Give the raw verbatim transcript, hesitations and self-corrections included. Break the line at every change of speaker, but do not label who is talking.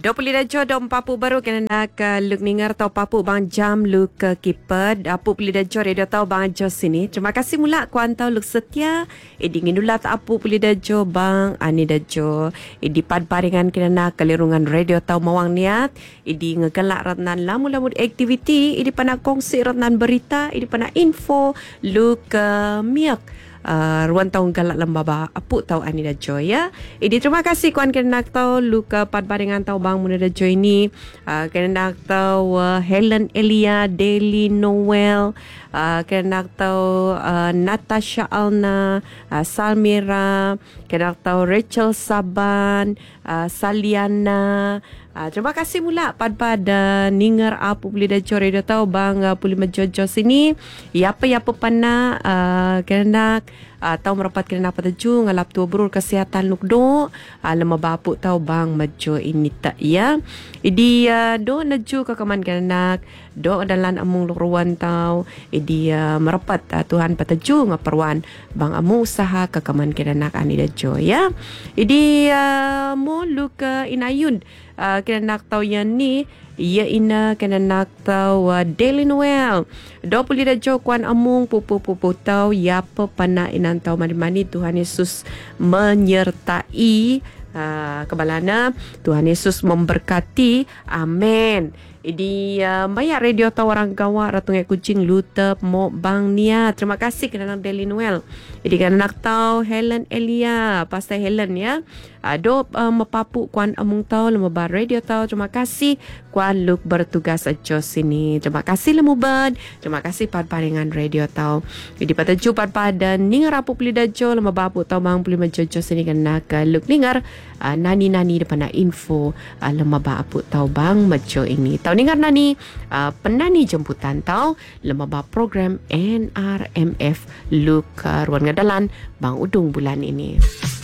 dua puluh dajo do papu baru kena nak uh, luk ningar tau papu bang jam luk uh, kipad apu puli dajo radio tau bang jo sini. Terima kasih mula kuan tau luk setia. Edi nginulat apu puli dajo bang ani dajo. Edi pad paringan kena nak kelirungan radio tau mawang niat. Edi ngegelak ratnan lamu-lamu aktiviti. Edi pana kongsi ratnan berita. Edi pana info luk uh, miak. Uh, ruan tahu galak lembaba apu tahu ani dah joy ya. Jadi terima kasih kuan kena nak tahu luka pad baringan tahu bang muna dah joy ni. Uh, kena nak tahu uh, Helen Elia, Daily Noel, uh, kena nak tahu uh, Natasha Alna, uh, Salmira, kena nak tahu Rachel Saban, uh, Saliana. Uh, terima kasih mula pad-pad uh, ningar apu boleh dah joy radio tahu bang uh, boleh menjojo sini. Ya apa ya apa pana uh, kena nak Uh, tahu merapat kena apa taju ngalap tua berur kesihatan luk do uh, lama bapuk tahu bang majo ini tak ya. Idi uh, do naju ke kaman kena do dalan amung luk ruan tahu. Idi uh, merapat uh, Tuhan pataju ngaperwan bang amu usaha ke kaman kena nak ani dajo ya. Idi uh, mo luk uh, inayun uh, kena nak tahu yang ni ia ina kena nak tahu uh, Daily Noel. dua puluh dajo kuan amung pupu-pupu tahu ya apa pana inan tahu mani-mani Tuhan Yesus menyertai uh, kebalana. Tuhan Yesus memberkati. Amin. Jadi uh, banyak radio tahu orang gawa ratungai kucing lutep mo bang nia. Terima kasih kena nak Daily Noel. Jadi kena nak tahu Helen Elia, Pastor Helen ya. Ado uh, mepapu kuan amung tahu lemobar radio tahu. Terima kasih kuan luk bertugas ajo sini. Terima kasih lemobar. Terima kasih pad paringan radio tahu. Jadi pada jumpa pada ningar apu puli dajo lemobar apu tahu bang puli menjojo sini kena nak luk ningar uh, nani-nani depan info uh, lemobar apu tahu bang majo ini. Tahu ningar nani uh, penani jemputan tahu lemobar program N R M F luk uh, ruang ngadalan bang udung bulan ini.